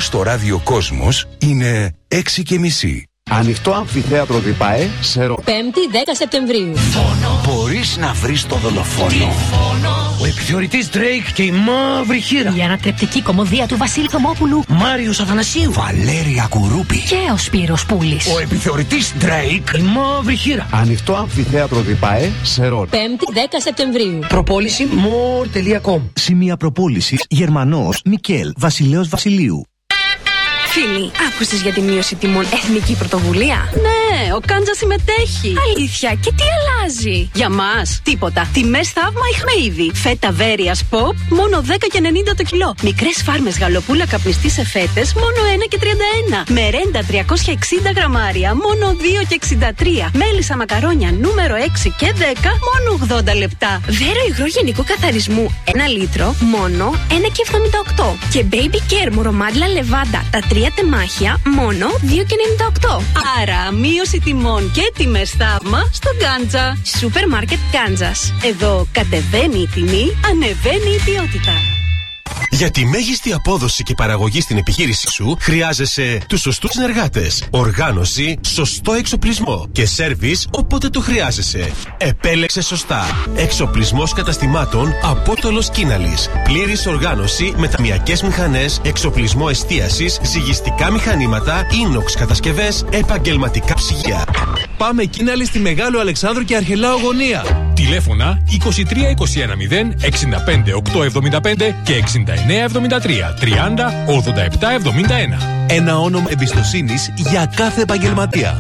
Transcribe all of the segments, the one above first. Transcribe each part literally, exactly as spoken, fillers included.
στο ράδιο Κόσμος είναι έξι και μισή. Ανοιχτό αμφιθέατρο Διπάε, Σερό. Πέμπτη δέκα Σεπτεμβρίου. Μπορείς να βρεις το δολοφόνο. Ο επιθεωρητής Drake και η μαύρη χείρα. Η ανατρεπτική κωμωδία του Βασίλη Θωμόπουλου. Μάριος Αθανασίου. Βαλέρια Κουρούπη. Και ο Σπύρος Πούλης. Ο επιθεωρητής Drake, η μαύρη χείρα. Ανοιχτό αμφιθέατρο Διπάε, Σερό. Πέμπτη δέκα Σεπτεμβρίου. Προπόληση more τελεία com. Σημεία προπόλησης Γερμανός Μικέλ Βασιλέος Βασιλείου. Φίλοι, άκουσες για τη μείωση τιμών Εθνική Πρωτοβουλία? Ναι, ο Κάντζα συμμετέχει. Αλήθεια, και τι αλλάζει? Για μας, τίποτα. Τιμές θαύμα είχαμε ήδη. Φέτα Βέρειας Pop, μόνο δέκα και ενενήντα το κιλό. Μικρές φάρμες γαλοπούλα καπνιστή σε φέτες, μόνο ένα και τριάντα ένα. Μερέντα τριακόσια εξήντα γραμμάρια, μόνο δύο και εξήντα τρία. Μέλισσα μακαρόνια νούμερο έξι και δέκα, μόνο ογδόντα λεπτά. Βέρο υγρό γενικού καθαρισμού, ένα λίτρο, μόνο ένα και εβδομήντα οκτώ. Και Baby Care μουρομάντλα λεβάντα, τα τρία τεμάχια, μόνο δύο και ενενήντα οκτώ. Άρα, μείωση τιμών και τιμές θαύμα στο Κάντζα. Σούπερ μάρκετ Κάντζας. Εδώ κατεβαίνει η τιμή, ανεβαίνει η ποιότητα. Για τη μέγιστη απόδοση και παραγωγή στην επιχείρησή σου χρειάζεσαι τους σωστούς συνεργάτες, οργάνωση, σωστό εξοπλισμό και σέρβις όποτε το χρειάζεσαι. Επέλεξε σωστά. Εξοπλισμός καταστημάτων Απόστολος Κίναλης. Πλήρης οργάνωση με ταμιακές μηχανές, εξοπλισμό εστίασης, ζυγιστικά μηχανήματα, ίνοξ κατασκευές, επαγγελματικά ψυγεία. Πάμε Κίναλη στη Μεγάλο Αλεξάνδρου και Αρχελάου γωνία. Τηλέφωνα είκοσι τρία είκοσι ένα μηδέν εξήντα πέντε οκτακόσια εβδομήντα πέντε και εξήντα εννέα εβδομήντα τρία τριάντα ογδόντα επτά εβδομήντα ένα. Ένα όνομα εμπιστοσύνης για κάθε επαγγελματία.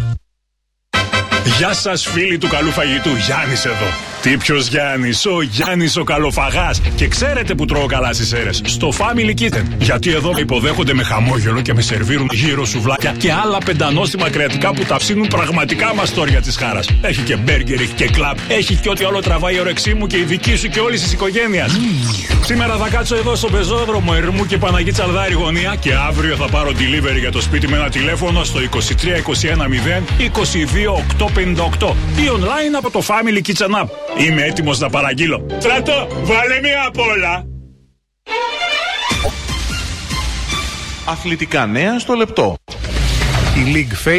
Γεια σας φίλοι του καλού φαγητού, Γιάννης εδώ. Τι ποιος Γιάννης, ο Γιάννης ο καλοφαγάς. Και ξέρετε που τρώω καλά στις αίρες? Στο Family Kitchen. Γιατί εδώ με υποδέχονται με χαμόγελο και με σερβίρουν γύρω σουβλάκια και άλλα πεντανόστιμα κρεατικά που ταψίνουν πραγματικά μαστόρια της χάρας. Έχει και μπέργκερ, έχει και κλαμπ, έχει και ό,τι άλλο τραβάει η όρεξή μου και η δική σου και όλης της οικογένειας. Mm. Σήμερα θα κάτσω εδώ στο πεζόδρομο Ερμού και Παναγή Τσαλδάρη γωνία και αύριο θα πάρω delivery για το σπίτι με ένα τηλέφωνο στο είκοσι τρία είκοσι ένα μηδέν είκοσι δύο οκτακόσια πενήντα οκτώ ή online από το Family Kitchen App. Είμαι έτοιμος να παραγγείλω. Στράτο, βάλε μία απ' όλα. Αθλητικά νέα στο λεπτό. Η League